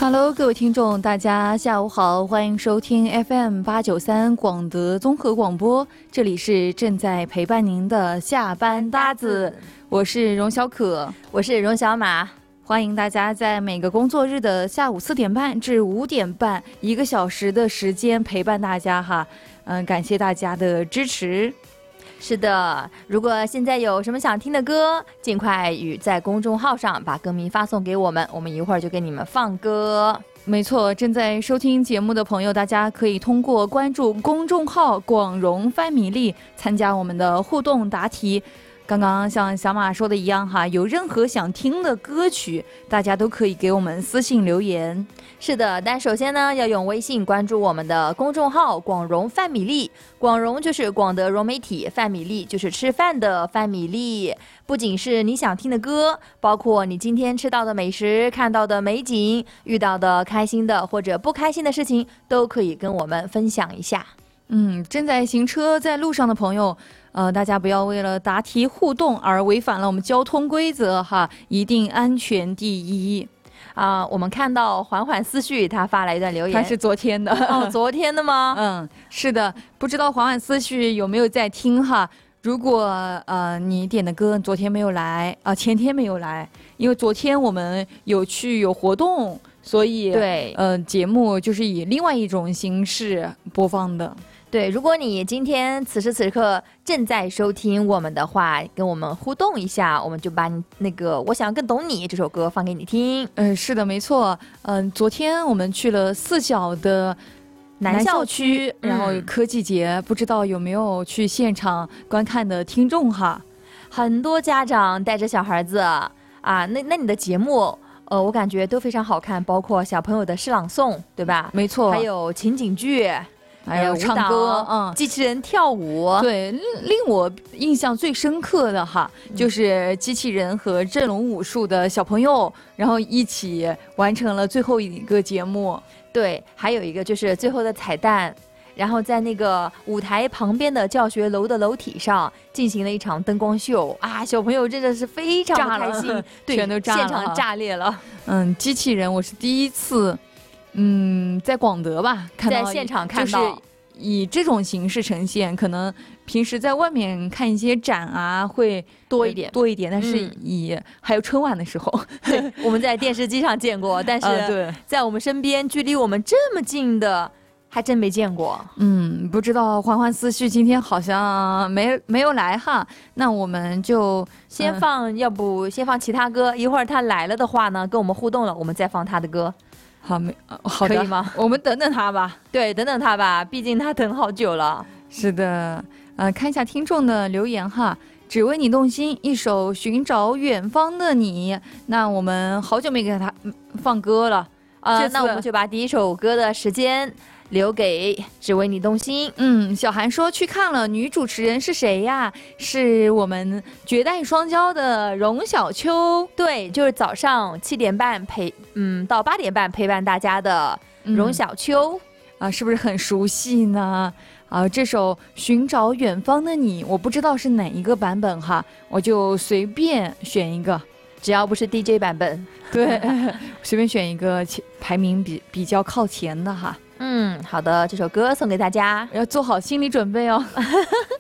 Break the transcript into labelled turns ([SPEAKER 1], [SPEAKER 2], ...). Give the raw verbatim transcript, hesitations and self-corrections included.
[SPEAKER 1] Hello， 各位听众，大家下午好，欢迎收听 F M 八九三广德综合广播，这里是正在陪伴您的下班搭子，我是荣小可，
[SPEAKER 2] 我是荣小马，
[SPEAKER 1] 欢迎大家在每个工作日的下午四点半至五点半，一个小时的时间陪伴大家哈，嗯，感谢大家的支持。
[SPEAKER 2] 是的，如果现在有什么想听的歌，尽快与在公众号上把歌名发送给我们，我们一会儿就给你们放歌。
[SPEAKER 1] 没错，正在收听节目的朋友，大家可以通过关注公众号广荣翻米粒参加我们的互动答题。刚刚像小马说的一样哈，有任何想听的歌曲，大家都可以给我们私信留言。
[SPEAKER 2] 是的，但首先呢，要用微信关注我们的公众号广荣饭米粒，广荣就是广德融媒体，饭米粒就是吃饭的饭米粒。不仅是你想听的歌，包括你今天吃到的美食、看到的美景、遇到的开心的或者不开心的事情，都可以跟我们分享一下。
[SPEAKER 1] 嗯，正在行车在路上的朋友，呃，大家不要为了答题互动而违反了我们交通规则哈，一定安全第一。
[SPEAKER 2] 啊、呃，我们看到缓缓思绪他发来一段留言，
[SPEAKER 1] 他是昨天的
[SPEAKER 2] 哦，昨天的吗？
[SPEAKER 1] 嗯，是的，不知道缓缓思绪有没有在听哈？如果呃你点的歌昨天没有来啊、呃，前天没有来，因为昨天我们有去有活动，所以
[SPEAKER 2] 对，
[SPEAKER 1] 呃节目就是以另外一种形式播放的。
[SPEAKER 2] 对，如果你今天此时此刻正在收听我们的话，跟我们互动一下，我们就把你那个我想更懂你这首歌放给你听。
[SPEAKER 1] 嗯、呃，是的，没错。嗯、呃，昨天我们去了四小的南校区，然后科技节、嗯，不知道有没有去现场观看的听众哈？
[SPEAKER 2] 很多家长带着小孩子啊，那那你的节目。呃，我感觉都非常好看，包括小朋友的诗朗诵，对吧？
[SPEAKER 1] 没错，
[SPEAKER 2] 还有情景剧。
[SPEAKER 1] 还有唱歌，嗯，
[SPEAKER 2] 机器人跳舞，
[SPEAKER 1] 对，令我印象最深刻的哈，就是机器人和振聋武术的小朋友，然后一起完成了最后一个节目。
[SPEAKER 2] 对，还有一个就是最后的彩蛋，然后在那个舞台旁边的教学楼的楼体上进行了一场灯光秀啊，小朋友真的是非常的开心，对，
[SPEAKER 1] 全都炸了，
[SPEAKER 2] 现场炸裂了。
[SPEAKER 1] 嗯，机器人我是第一次。嗯，在广德吧，看到
[SPEAKER 2] 在现场看到，
[SPEAKER 1] 就是以这种形式呈现，可能平时在外面看一些展啊，会
[SPEAKER 2] 多一点，
[SPEAKER 1] 多一点。但是以、嗯、还有春晚的时候，
[SPEAKER 2] 对，我们在电视机上见过，但是在我们身边，距离我们这么近的，还真没见过。
[SPEAKER 1] 嗯，不知道缓缓思绪今天好像没没有来哈，那我们就
[SPEAKER 2] 先放，嗯、要不先放其他歌，一会儿他来了的话呢，跟我们互动了，我们再放他的歌。
[SPEAKER 1] 好，没好的，
[SPEAKER 2] 可以吗？
[SPEAKER 1] 我们等等他吧。
[SPEAKER 2] 对，等等他吧，毕竟他等好久了。
[SPEAKER 1] 是的，呃，看一下听众的留言哈。只为你动心，一首《寻找远方的你》。那我们好久没给他放歌了
[SPEAKER 2] 啊、呃，那我们就把第一首歌的时间留给只为你动心。
[SPEAKER 1] 嗯，小韩说去看了，女主持人是谁呀？是我们绝代双骄的荣小秋。
[SPEAKER 2] 对，就是早上七点半陪嗯到八点半陪伴大家的荣小秋、
[SPEAKER 1] 嗯、啊，是不是很熟悉呢？啊，这首《寻找远方的你》，我不知道是哪一个版本哈，我就随便选一个，
[SPEAKER 2] 只要不是 D J 版本，
[SPEAKER 1] 对，随便选一个排名比比较靠前的哈。
[SPEAKER 2] 嗯，好的，这首歌送给大家，
[SPEAKER 1] 要做好心理准备哦。